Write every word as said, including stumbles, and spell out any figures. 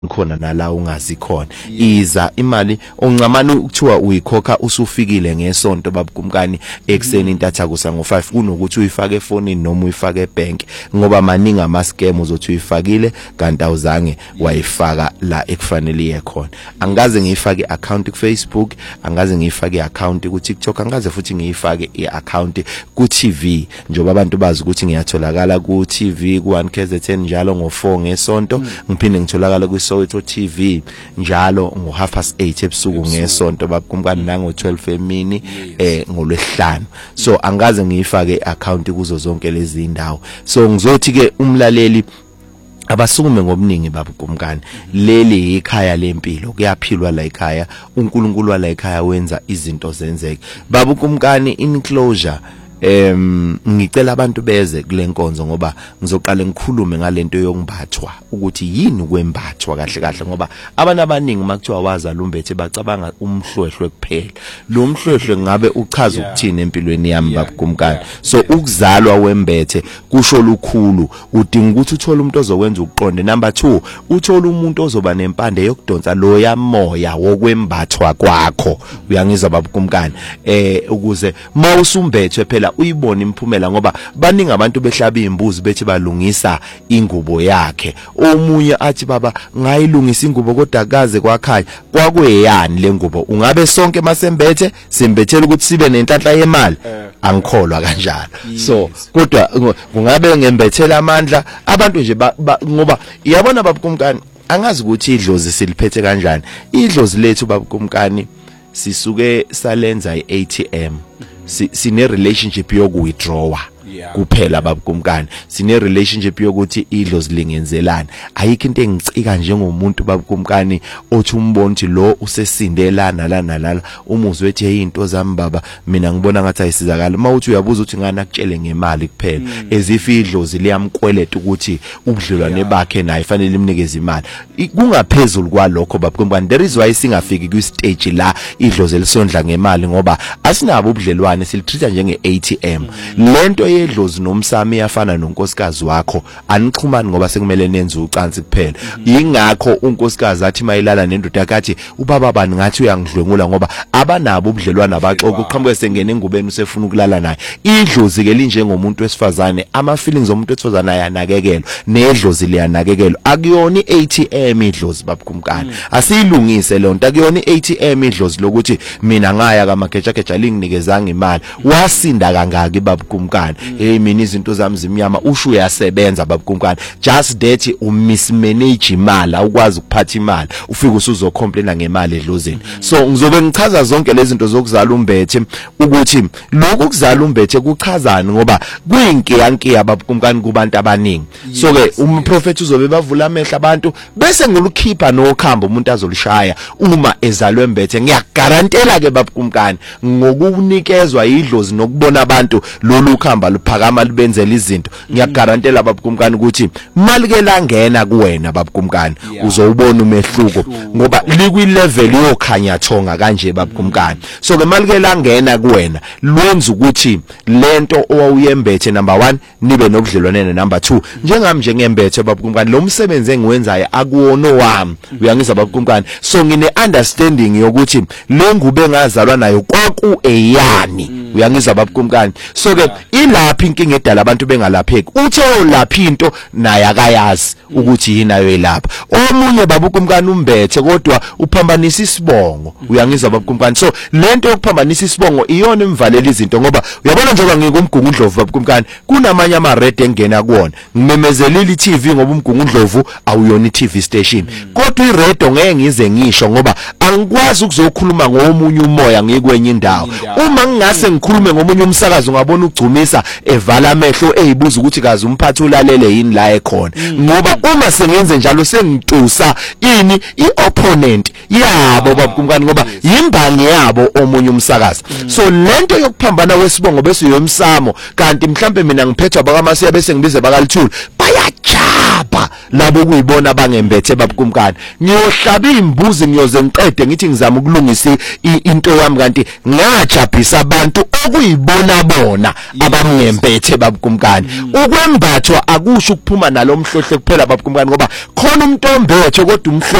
khona nala ungazi khona iza imali oncamana ukuthiwa uyikhokha usufikile ngesonto babukumkani ekseni intatha kusa ngo five kunokuthi uyifake efonini noma uyifake ebank ngoba maningi ama scam uzothi uyifakile kanti awuzange wayifaka la ekufanele iye khona. Angaze ngiyifake account ku Facebook, angaze ngiyifake account ku TikTok, angaze futhi ngiyifake iaccount ku T V njoba abantu bazi ukuthi ngiyatholakala ku T V ku one K Z N njalo ngo four ngesonto ngiphinde ngitholakala ku Soweto T V njalo ngo half past eight ebusuku ngesonto babukumkani nango twelve emini eh ngolwesihlanu. So angaze ngiyifake account kuzo zonke lezi indawo. So ngizothi ke umlaleli abasukume ngobuningi babukumkani leli ikhaya lempilo kuyaphilwa la ekhaya uNkulunkulu la ekhaya wenza izinto zenzeke babukumkani enclosure. Em ngicela abantu beze kulenkonzo ngoba ngizoqala ngikhulume ngalento yongimbathwa ukuthi yini kwembathwa kahle kahle ngoba abantu abaningi makuthiwa waza lumbethe bacabanga umhlwehlwe kuphela. Lo mhlwehlwe ngabe uchaza ukuthini empilweni yami babukumkani. So ukuzalwa wembethe kusho lukhulu udinga ukuthi uthole umuntu ozokwenza ukuqonde. Number two uthola umuntu ozoba nempande yokudonsa lo yamoya wokwembathwa kwakho uyangizwa babukumkani eh ukuze mawusumbethwe phela uyibona imphumela ngoba baningi abantu behlaba imbuzi bethi balungisa ingubo yakhe. Omunye athi baba ngayilungisa ingubo kodwa kaze kwakhaya kwakweyani lengubo ungabe sonke masembethe simbethela ukuthi sibe nenhlanhla yemali angikholwa kanjalo. So kodwa kungabe ngembethela amandla abantu nje ngoba iyabona babukumkani angazi ukuthi idlozi siliphethe kanjani. Idlozi lethu babukumkani sisuke salenza i-A T M sine relationship yoku withdrawa kuphela babukumkani sine relationship yokuthi idlozi lingenzelana. Ayikho into engicika njengomuntu babukumkani othi umbona ukuthi lo usesindelana la nalala umuzwe ethi hey into zami baba mina ngibona ngathi ayisizakala. Mawuthi uyabuza ukuthi ngana kutshele ngemali kuphela ezifi idlozi liyamkweleta ukuthi ubudlelwane bakhe naye fanele imnikeze imali kungaphezulu kwalokho babukumkani. There is why singafiki ku stage la idlozi elisondla ngemali ngoba asinabo ubudlelwane silitreata njenge A T M. Lento edlozi nomsami yafana nonkosikazi wakho anixhumani ngoba sekumele nenze ucansi kuphela. Ingakho unkosikazi athi mayilala nendoda yakathi ubaba bani ngathi uyangidlwengula ngoba abanabo ubudlelwane abaxoxa uqhamuke sengene engubeni usefuna ukulala naye. Idlozi ke linjengomuntu wesifazane ama feelings omuntu wesifazane ayanakekelwa nedlozi liyanakekelwa. Akuyona i-A T M idlozi babukumkani asiyilungise le nto. Akuyona i-A T M idlozi lokuthi mina ngaya kamagejageja linginikezanga imali wasinda kangaki babukumkani. Hey mina izinto zami zimnyama usho uyasebenza babukumkani just that umismanage imali awukwazi ukuphatha imali ufike usuzocomplaina ngemali edlozini. So ngizobe ngichaza zonke lezi zinto zokuzala umbethe ukuthi lokhu kuzala umbethe kuchazana ngoba kuyinkiyankiya babukumkani kubantu abaningi. So ke umprofeti uzobe bavula amehla abantu bese ngulukhipha nokhamba umuntu azolishaya uma ezalwe mbethe. Ngiyagarantela ke babukumkani ngokunikezwa idlozi nokubona abantu lolu khamba luphakama libenzela izinto ngiyagarantela babukumkani ukuthi malike langena kuwena babukumkani uzowubona umehluko ngoba likwi level yokhanya thonga kanje babukumkani. So ke malike langena kuwena lwenza ukuthi lento owawuyembethe number one nibe nobudlelwane. Number two njengami njengembethe babukumkani lo msebenzi engiwenzayo akuwona wami uyangizwa babukumkani. So ngine understanding yokuthi le ngube ngazalwa nayo kwaku eyani uyangizwa babukumkani. So ke ilaphi inkinga edala abantu bengalapheki uthe olapha into naye akayazi ukuthi yinayo elapha. Omunye babukumkani umbethe kodwa uphambanisa isibongo uyangizwa babukumkani. So lento yokuphambanisa isibongo iyona imvalela izinto ngoba uyabona njengoba ngikUmgungundlovu babukumkani kunamanye ama red engena kuona ngimemezelile i-T V ngoba uMgungundlovu awuyona i-T V station kodwa ired ngeke ngize ngisho ngoba angikwazi ukuzokhuluma ngomunye umoya ngikwenye indawo. Uma ngingase ngikhulume ngomunye umsakazo ngabona ugcumisa evala amehlo eyibuza ukuthi kazi umphathi ulalele yini la ekhona ngoba uma sengenze njalo sengitusa ini iopponent yabo babukumkani ngoba yimbangi yabo omunye umsakazo. So lento yokuphambana wesibongo bese uyomsamo kanti mhlambe mina ngiphethwa bakamasiya bese ngibize bakalithula bayajaba labo kuyibona bangembethe babukumkani ngiyohlaba imbuzi ngiyoze ngiqede ngithi ngizama ukulungisa into yami kanti ngajabhisa abantu okuyibona bona abamngembethe babukumkani ukwembathwa akusho ukuphuma nalomhlohle kuphela babukumkani ngoba khona umuntu ombethe kodwa